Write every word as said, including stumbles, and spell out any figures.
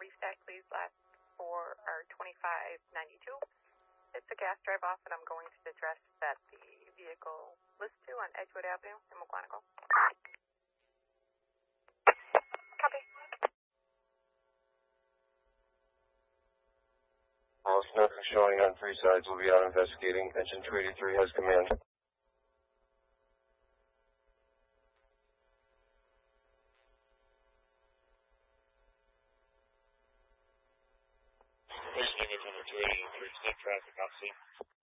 restack, please, last four or twenty-five ninety-two. It's a gas drive off, and I'm going to the address that the vehicle lists to on Edgewood Avenue in McGuanago. Copy. All snow showing on three sides will be out investigating. Engine two eighty-three has command. Station English number two eighty-three, state traffic, I'll see.